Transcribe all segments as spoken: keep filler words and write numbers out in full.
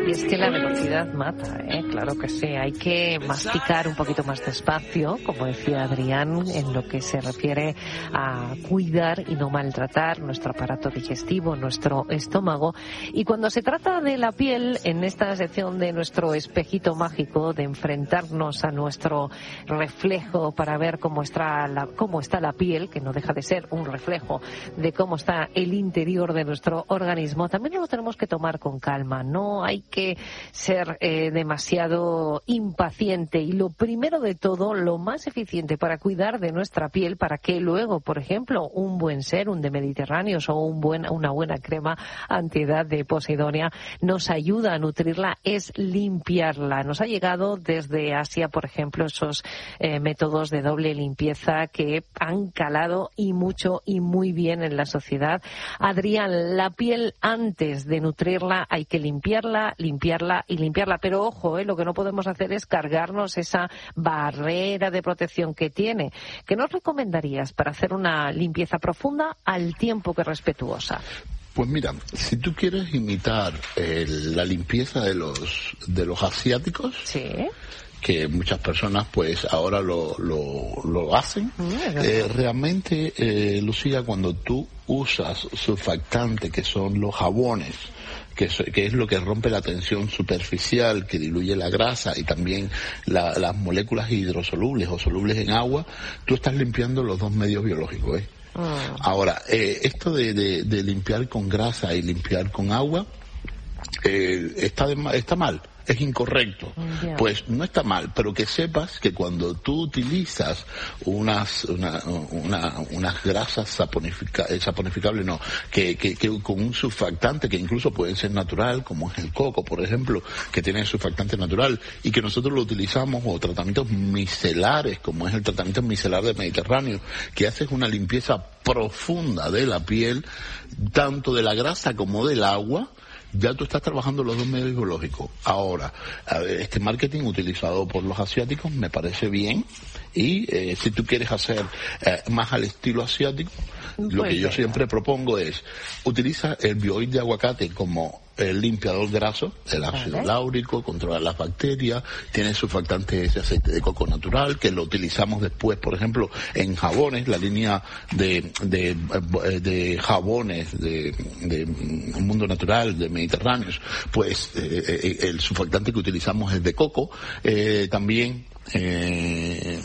Y es que la velocidad mata, ¿eh? Claro que sí. Hay que masticar un poquito más despacio, como decía Adrián, en lo que se refiere a cuidar y no maltratar nuestro aparato digestivo, nuestro estómago. Y cuando se trata de la piel, en esta sección de nuestro espejito mágico, de enfrentarnos a nuestro reflejo para ver cómo está la, cómo está la piel, que no deja de ser un reflejo de cómo está el interior de nuestro organismo, también lo tenemos que tomar con calma. No hay que ser eh, demasiado impaciente, y lo primero de todo, lo más eficiente para cuidar de nuestra piel, para que luego, por ejemplo, un buen serum de Mediterráneos o un buen, una buena crema antiedad de Posidonia nos ayuda a nutrirla, es limpiarla. Nos ha llegado desde Asia, por ejemplo, esos eh, métodos de doble limpieza que han calado y mucho y muy bien en la sociedad. Adrián, la piel, antes de nutrirla hay que limpiarla, limpiarla y limpiarla. Pero ojo, eh, lo que no podemos hacer es cargarnos esa barrera de protección que tiene. ¿Qué nos recomendarías para hacer una limpieza profunda al tiempo que respetuosa? Pues mira, si tú quieres imitar eh, la limpieza de los de los asiáticos, sí, que muchas personas pues ahora lo lo, lo hacen, eh, realmente, eh, Lucía, cuando tú usas surfactantes, que son los jabones, que es, que es lo que rompe la tensión superficial, que diluye la grasa y también la, las moléculas hidrosolubles o solubles en agua, tú estás limpiando los dos medios biológicos, ¿eh? Mm. Ahora, eh, esto de, de, de limpiar con grasa y limpiar con agua, eh, está, de, está mal. Es incorrecto. Yeah. Pues no está mal, pero que sepas que cuando tú utilizas unas una, una, unas grasas saponifica, saponificables, no, que, que, que con un surfactante que incluso puede ser natural, como es el coco, por ejemplo, que tiene surfactante natural, y que nosotros lo utilizamos, o tratamientos micelares, como es el tratamiento micelar del Mediterráneo, que haces una limpieza profunda de la piel, tanto de la grasa como del agua. Ya tú estás trabajando los dos medios biológicos. Ahora, este marketing utilizado por los asiáticos me parece bien, y eh, si tú quieres hacer eh, más al estilo asiático, pues lo que yo siempre propongo es, utiliza el bioil de aguacate como el limpiador graso, el ácido ¿Vale? láurico, controla las bacterias, tiene surfactante ese aceite de coco natural, que lo utilizamos después, por ejemplo, en jabones, la línea de de, de jabones de, de Mundo Natural, de Mediterráneos, pues eh, el surfactante que utilizamos es de coco, eh, también Eh,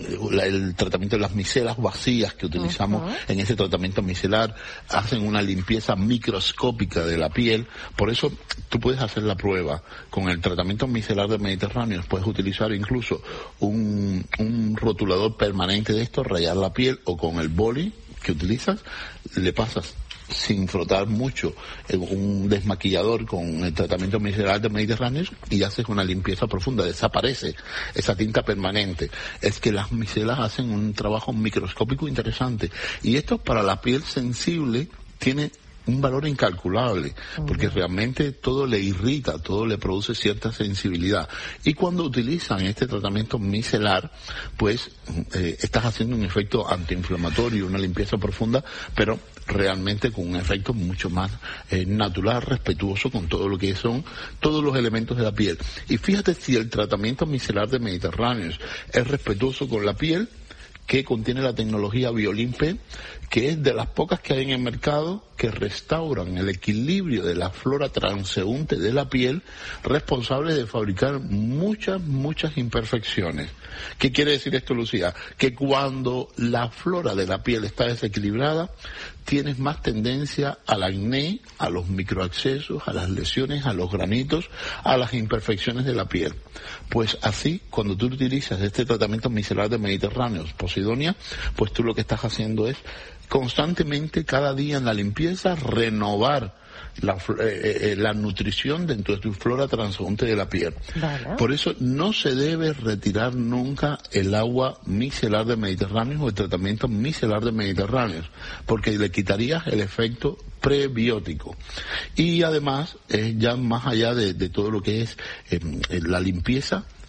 el tratamiento de las micelas vacías que utilizamos uh-huh. en ese tratamiento micelar hacen una limpieza microscópica de la piel. Por eso tú puedes hacer la prueba con el tratamiento micelar de Mediterráneo. Puedes utilizar incluso un, un rotulador permanente de esto, rayar la piel, o con el boli que utilizas le pasas sin frotar mucho un desmaquillador con el tratamiento micelar de Mediterráneo y haces una limpieza profunda, desaparece esa tinta permanente. Es que las micelas hacen un trabajo microscópico interesante, y esto para la piel sensible tiene un valor incalculable, porque realmente todo le irrita, todo le produce cierta sensibilidad. Y cuando utilizan este tratamiento micelar, pues eh, estás haciendo un efecto antiinflamatorio, una limpieza profunda, pero realmente con un efecto mucho más eh, natural, respetuoso con todo lo que son todos los elementos de la piel. Y fíjate, si el tratamiento micelar de Mediterráneos es respetuoso con la piel, que contiene la tecnología Biolimpe, que es de las pocas que hay en el mercado que restauran el equilibrio de la flora transeúnte de la piel, responsable de fabricar muchas, muchas imperfecciones. ¿Qué quiere decir esto, Lucía? Que cuando la flora de la piel está desequilibrada, tienes más tendencia al acné, a los microabscesos, a las lesiones, a los granitos, a las imperfecciones de la piel. Pues así, cuando tú utilizas este tratamiento micelar de Mediterráneos, Posidonia, pues tú lo que estás haciendo es constantemente, cada día en la limpieza, renovar la, eh, eh, la nutrición dentro de tu flora transeúnte de la piel. Vale. Por eso no se debe retirar nunca el agua micelar de Mediterráneo o el tratamiento micelar de Mediterráneo, porque le quitarías el efecto prebiótico. Y además, eh, ya más allá de, de todo lo que es eh, la limpieza,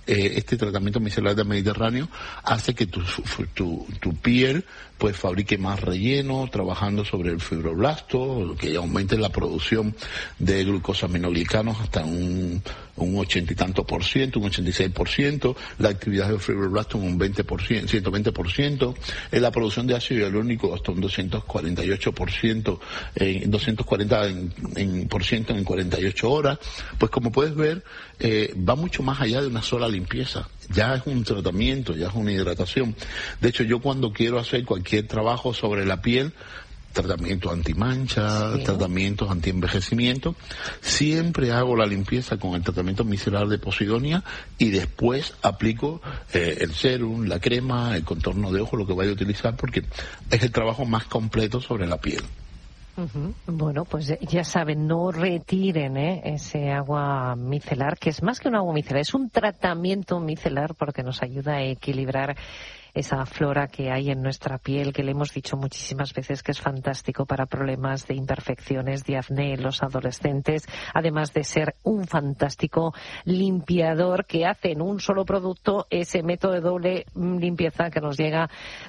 eh, este tratamiento micelar del Mediterráneo hace que tu, tu, tu piel pues fabrique más relleno, trabajando sobre el fibroblasto, que aumente la producción de glucosaminoglicanos hasta un, un ochenta y tanto por ciento, un ochenta y seis por ciento, la actividad del fibroblasto en un veinte por ciento, ciento veinte por ciento, en la producción de ácido hialurónico hasta un doscientos cuarenta y ocho por ciento, eh, doscientos cuarenta en, en, por ciento en cuarenta y ocho horas. Pues como puedes ver, eh, va mucho más allá de una sola limpieza. Ya es un tratamiento, ya es una hidratación. De hecho, yo cuando quiero hacer cualquier trabajo sobre la piel, tratamientos antimancha, sí. tratamientos antienvejecimiento, siempre hago la limpieza con el tratamiento micelar de Posidonia y después aplico eh, el serum, la crema, el contorno de ojo, lo que vaya a utilizar, porque es el trabajo más completo sobre la piel. Uh-huh. Bueno, pues ya saben, no retiren ¿eh? ese agua micelar, que es más que un agua micelar, es un tratamiento micelar porque nos ayuda a equilibrar esa flora que hay en nuestra piel, que le hemos dicho muchísimas veces que es fantástico para problemas de imperfecciones, de acné en los adolescentes, además de ser un fantástico limpiador que hace en un solo producto ese método de doble limpieza que nos llega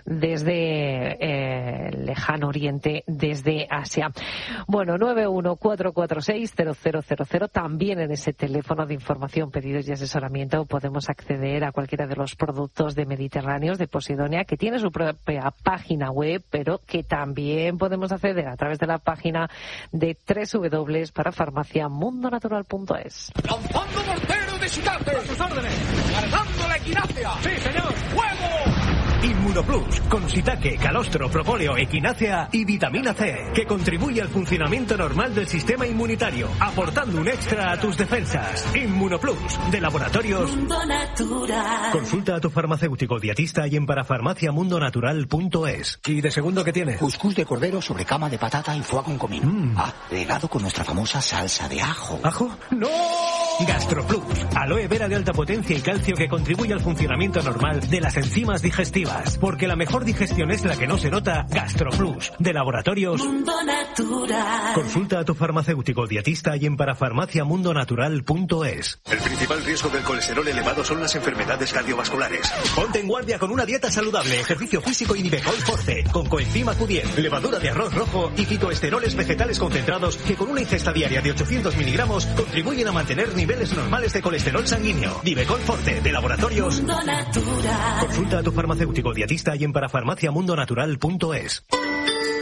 desde eh, el lejano oriente, desde Asia. Bueno, nueve uno cuatro cuatro seis cero cero cero cero, también en ese teléfono de información, pedidos y asesoramiento podemos acceder a cualquiera de los productos de Mediterráneos, de Posidonia, que tiene su propia página web, pero que también podemos acceder a través de la página de doble u doble u doble u para farmacia mundo natural punto es. ¡Lanzando mortero de Shitate! ¡A sus órdenes! ¡Cargando la equinacia! ¡Sí, señor! ¡Fuego! Inmunoplus, con shiitake, calostro, propóleo, equinácea y vitamina C, que contribuye al funcionamiento normal del sistema inmunitario, aportando un extra a tus defensas. Inmunoplus, de Laboratorios Mundo Natural. Consulta a tu farmacéutico dietista y en parafarmacia mundo natural punto es. ¿Y de segundo qué tiene? Cuscús de cordero sobre cama de patata y foie con comino. Mm. Ah, regado con nuestra famosa salsa de ajo. ¿Ajo? ¡No! Gastroplus, aloe vera de alta potencia y calcio que contribuye al funcionamiento normal de las enzimas digestivas. Porque la mejor digestión es la que no se nota. Gastroplus, de Laboratorios Mundo Natural. Consulta a tu farmacéutico dietista y en parafarmacia mundo natural punto es. El principal riesgo del colesterol elevado son las enfermedades cardiovasculares. Ponte en guardia con una dieta saludable, ejercicio físico y Nivecol Forte, con coenzima Q diez, levadura de arroz rojo y fitoesteroles vegetales concentrados que con una ingesta diaria de ochocientos miligramos contribuyen a mantener niveles normales de colesterol sanguíneo. Nivecol Forte, de Laboratorios Mundo Natural. Consulta a tu farmacéutico dietista y en parafarmacia mundo natural punto es.